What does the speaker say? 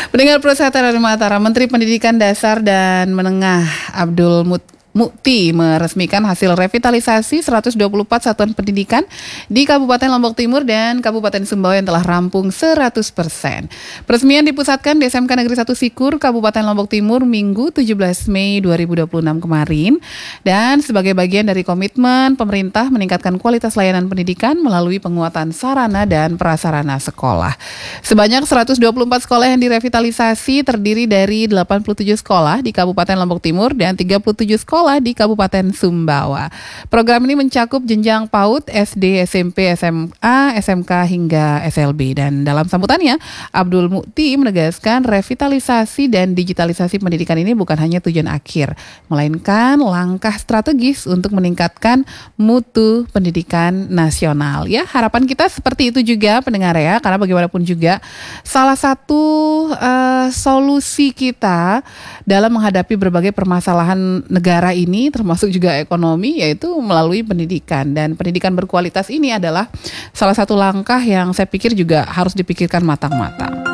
Pendengar Prosata dari Mataram, Menteri Pendidikan Dasar dan Menengah Abdul Mukti meresmikan hasil revitalisasi 124 satuan pendidikan di Kabupaten Lombok Timur dan Kabupaten Sumbawa yang telah rampung 100%. Peresmian dipusatkan di SMK Negeri 1 Sikur, Kabupaten Lombok Timur, Minggu 17 Mei 2026 kemarin. Dan sebagai bagian dari komitmen pemerintah meningkatkan kualitas layanan pendidikan melalui penguatan sarana dan prasarana sekolah. Sebanyak 124 sekolah yang direvitalisasi terdiri dari 87 sekolah di Kabupaten Lombok Timur dan 37 sekolah di Kabupaten Sumbawa. Program ini mencakup jenjang PAUD, SD, SMP, SMA, SMK hingga SLB. Dan dalam sambutannya, Abdul Mukti menegaskan revitalisasi dan digitalisasi pendidikan ini bukan hanya tujuan akhir, melainkan langkah strategis untuk meningkatkan mutu pendidikan nasional. Ya, harapan kita seperti itu juga pendengar ya, karena bagaimanapun juga salah satu solusi kita dalam menghadapi berbagai permasalahan negara ini termasuk juga ekonomi yaitu melalui pendidikan, dan pendidikan berkualitas ini adalah salah satu langkah yang saya pikir juga harus dipikirkan matang-matang.